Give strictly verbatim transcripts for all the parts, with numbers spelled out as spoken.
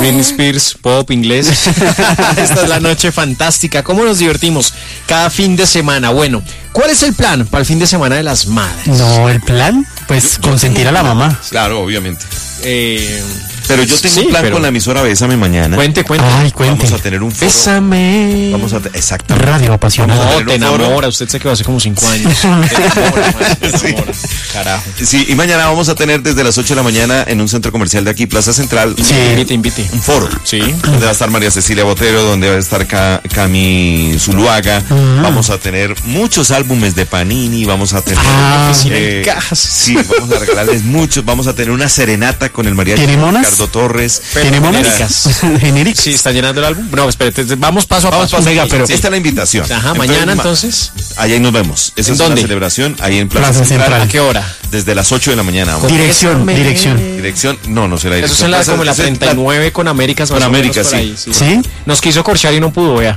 Britney Spears, pop, inglés. Esta es la noche fantástica. ¿Cómo nos divertimos cada fin de semana? Bueno, ¿cuál es el plan para el fin de semana de las madres? No, el plan, pues yo, consentir yo a la mamá. Claro, obviamente. Eh... Pero yo tengo sí, un plan pero... con la emisora Bésame mañana. Cuente, cuente. Ay, cuente. Vamos a tener un foro. Bésame. Vamos a te... Exactamente. Radio apasionada. No, te enamora. Usted se quedó hace como cinco años. Te enamora, man, te enamora. Sí. Carajo. Sí, y mañana vamos a tener desde las ocho de la mañana en un centro comercial de aquí, Plaza Central. Sí, invite, invite. Un foro. Sí. Donde va a estar María Cecilia Botero, donde va a estar Ca Cami Zuluaga. Uh-huh. Vamos a tener muchos álbumes de Panini. Vamos a tener. Ah, eh, sí, vamos a regalarles muchos. Vamos a tener una serenata con el mariachi Ricardo Torres. ¿Tiene genéricas? ¿Genéricas? Sí, ¿está llenando el álbum? No, espérate, vamos paso a vamos paso. Venga, pero sí, esta es la invitación. Ajá, entonces, mañana entonces. Allá nos vemos. Esa ¿En es dónde? Una celebración ahí en Plaza, Plaza Central. Central. ¿A qué hora? Desde las ocho de la mañana. Vamos. Dirección, dirección. Dirección, no, no será dirección. Eso es en la, como la treinta y nueve con Américas. Con Américas, sí. Ahí, sí. ¿Sí? Nos quiso corchar y no pudo, vea.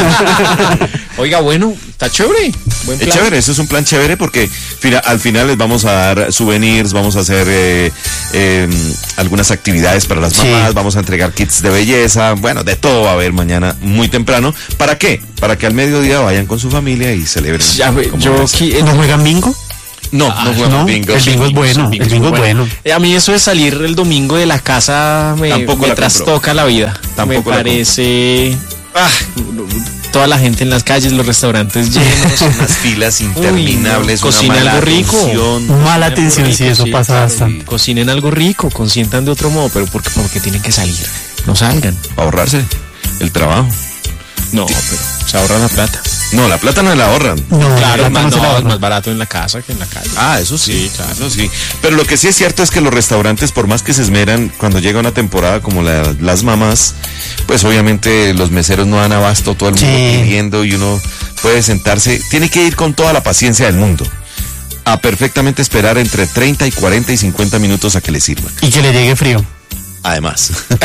Oiga, bueno, está chévere. Buen plan. Es chévere, eso es un plan chévere porque fina, al final les vamos a dar souvenirs, vamos a hacer eh, eh, algunas actividades para las mamás, sí. Vamos a entregar kits de belleza, bueno, de todo va a haber mañana muy temprano. ¿Para qué? Para que al mediodía vayan con su familia y celebren. Ya, yo, ¿no juegan bingo? No, ah, no jugamos no, bingo. El bingo es bueno, el bingo, el bingo es bueno. bueno. A mí eso de salir el domingo de la casa me, me la trastoca la vida. Tampoco me parece... Ah, toda la gente en las calles, los restaurantes llenos, unas filas interminables, uy, no. Cocinen algo rico, atención, mala atención, rico, sí, eso sí, pasa bastante. Cocinen algo rico, consientan de otro modo, pero porque, porque tienen que salir, no salgan. Ahorrarse el trabajo. No, pero se ahorran la plata. No, la plata no la ahorran. No, claro, más, no, no es más barato en la casa que en la calle. Ah, eso sí, sí, claro. Eso sí. Pero lo que sí es cierto es que los restaurantes, por más que se esmeran, cuando llega una temporada como la, las mamás, pues obviamente los meseros no dan abasto, todo el mundo sí. pidiendo y uno puede sentarse. Tiene que ir con toda la paciencia del mundo a perfectamente esperar entre treinta y cuarenta y cincuenta minutos a que le sirvan. Y que le llegue frío. Además.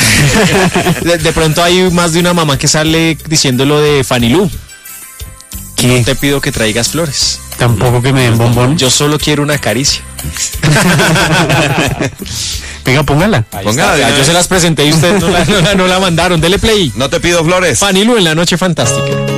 de, de pronto hay más de una mamá que sale diciendo lo de Fanny Lu. No te pido que traigas flores. Tampoco que me den bombón. Yo solo quiero una caricia. Venga, póngala. Póngala. Yo se las presenté y ustedes no la, no la, no la mandaron. Dele play. No te pido flores. Fanny Lu en la noche fantástica.